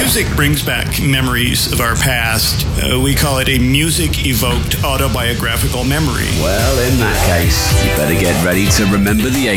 music brings back memories of our past. We call it a music-evoked autobiographical memory. Well, in that case, you better get ready to remember the